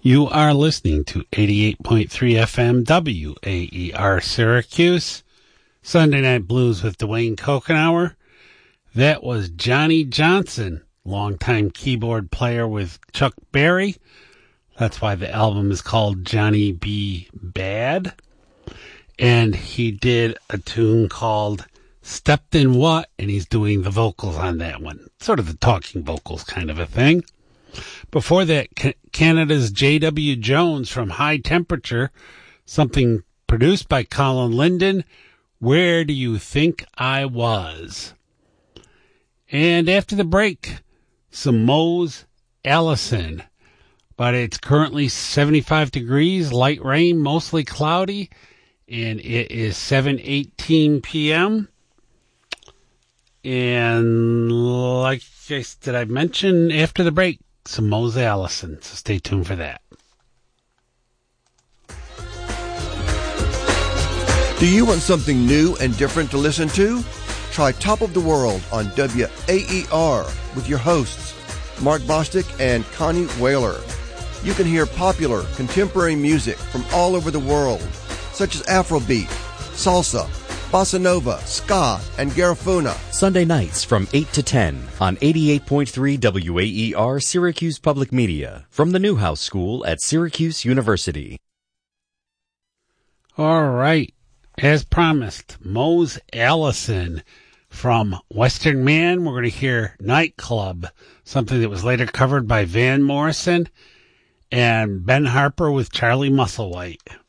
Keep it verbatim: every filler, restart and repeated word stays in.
You are listening to eighty-eight point three F M W A E R Syracuse, Sunday Night Blues with Dwayne Kokenauer. That was Johnny Johnson, longtime keyboard player with Chuck Berry. That's why the album is called Johnny B. Bad. And he did a tune called Stepped in What, and he's doing the vocals on that one. Sort of the talking vocals kind of a thing. Before that, Canada's J W Jones from High Temperature, something produced by Colin Linden, Where Do You Think I Was? And after the break, some Mose Allison. But it's currently seventy-five degrees, light rain, mostly cloudy, and it is seven eighteen p.m. And like I, did I mention after the break, some Mose Allison, so stay tuned for that. Do you want something new and different to listen to? Try Top of the World on W A E R with your hosts, Mark Bostic and Connie Whaler. You can hear popular contemporary music from all over the world, such as Afrobeat, salsa, bossa nova, ska, and garifuna. Sunday nights from eight to ten on eighty-eight point three W A E R Syracuse Public Media from the Newhouse School at Syracuse University. All right. As promised, Mose Allison from Western Man. We're going to hear Nightclub, something that was later covered by Van Morrison, and Ben Harper with Charlie Musselwhite.